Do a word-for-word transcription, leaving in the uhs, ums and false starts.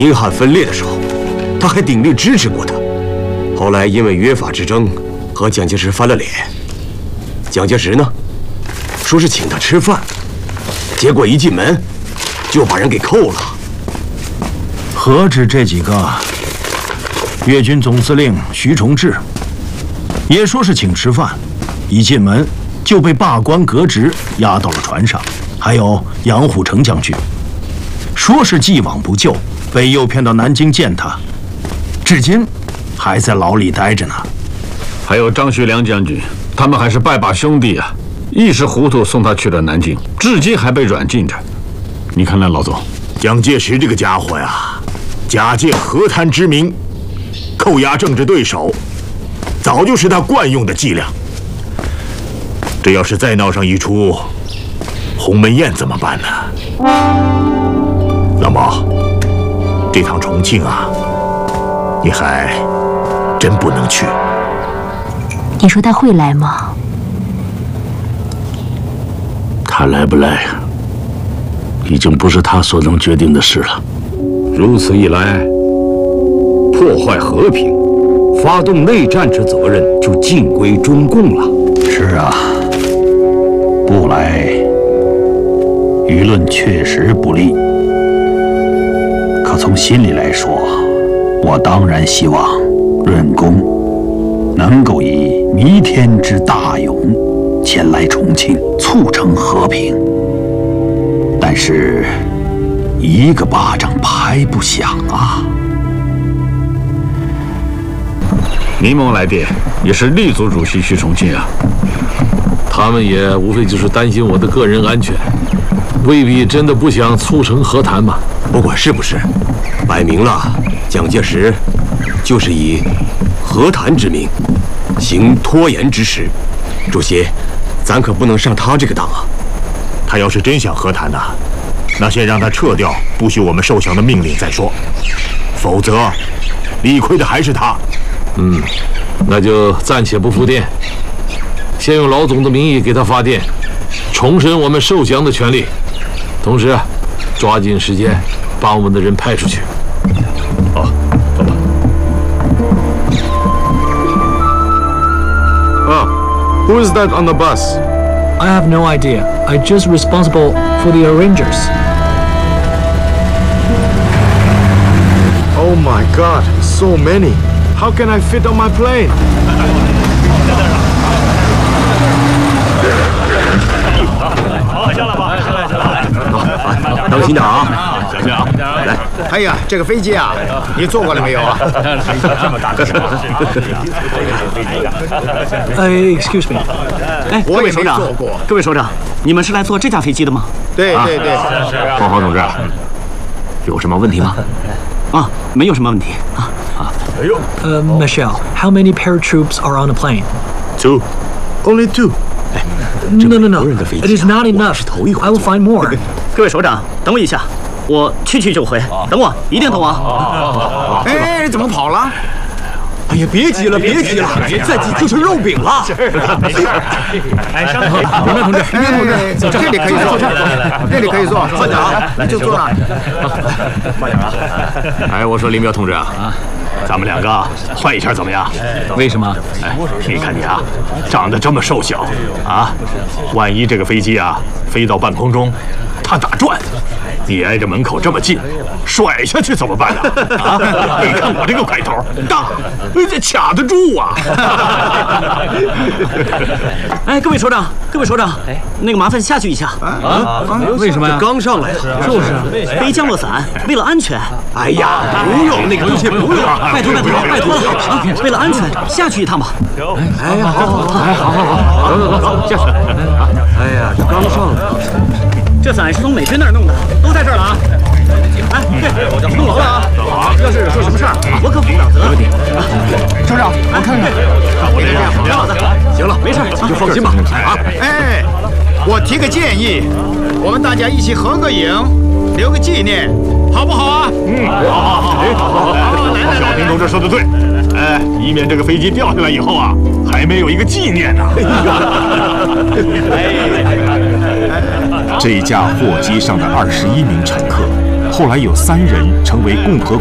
宁汉分裂的时候，他还鼎力支持过他。后来因为约法之争和蒋介石翻了脸，蒋介石呢说是请他吃饭，结果一进门就把人给扣了。 何止这几个？粤军总司令徐崇智也说是请吃饭，一进门就被罢官革职，押到了船上。还有杨虎城将军，说是既往不咎，被诱骗到南京见他，至今还在牢里待着呢。 还有张学良将军，他们还是拜把兄弟啊，一时糊涂送他去了南京，至今还被软禁着。你看那老总， 蒋介石这个家伙呀，假借和谈之名，扣押政治对手，早就是他惯用的伎俩。这要是再闹上一出鸿门宴怎么办呢？老毛，这趟重庆啊，你还真不能去。 你说他会来吗？ 他来不来，已经不是他所能决定的事了。 如此一来，破坏和平、发动内战之责任就尽归中共了。 是啊，不来，舆论确实不利。可从心里来说，我当然希望润公能够以弥天之大勇前来重庆，促成和平。但是，一个巴掌拍不响啊！ 民盟来电也是力组主席去重庆啊， 他们也无非就是担心我的个人安全，未必真的不想促成和谈嘛。 不管是不是，摆明了蒋介石就是以和谈之名行拖延之实。主席，咱可不能上他这个当啊！ 他要是真想和谈呢，那先让他撤掉不许我们受降的命令再说，否则理亏的还是他。 嗯，那就暂且不复电，先用老总的名义给他发电，重申我们受降的权利，同时抓紧时间把我们的人派出去。 好，走吧。 Ah, who is that on the bus? I have no idea. I'm just responsible for the arrangers. Oh my God, so many. How can I fit on my plane? 好，下来吧，下来，下来。 当心点啊！ 小心啊！ 来， 哎呀，这个飞机啊，你坐过了没有啊？ 这么大个事。 哎 ，excuse me。 哎，各位首长，各位首长，你们是来坐这架飞机的吗？ 对对对。 黄华同志，有什么问题吗？ 啊，没有什么问题啊啊。 哎呦，呃 ，Michelle, how many paratroops are on the plane? Two, only two. No, no, no. It is not enough. I will find more. 各位首长，等我一下，我去去就回。等我，一定等我。 哎，怎么跑了？ 哎呀，别急了，别急了，再急就成肉饼了。 哎，上来， 明白同志，明白同志，这里可以坐，这里可以坐，快点啊，就坐那儿。 快点啊！ 哎，我说林彪同志啊，咱们两个换一下怎么样？ 为什么？ 哎，你看你啊，长得这么瘦小啊，万一这个飞机啊飞到半空中，它打转，你挨着门口这么近，甩下去怎么办呢？啊，你看我这个块头大，这卡得住啊！ 哎，各位首长，各位首长，哎，那个麻烦下去一下啊？ 为什么呀？ 刚上来呀， 就是背降落伞，为了安全。 哎呀，不用那个东西，不用， 拜托拜托拜托啊！为了安全，下去一趟吧。 哎呀，好好好，哎，好好好，走走走走，下去。哎呀，这刚上来。 这伞是从美军那儿弄的，都在这儿了啊！哎，对，弄牢了啊！要是有什么事儿，我可负不了责。 首长，我看看。 别这样，别老子。 行了， 没事， 你就放心吧。啊， 哎，我提个建议，我们大家一起合个影，留个纪念，好不好啊？ 嗯，好好好，哎，好好好，小平同志说的对，哎，以免这个飞机掉下来以后啊，还没有一个纪念呢。 这架货机上的二十一名乘客后来有三人成为共和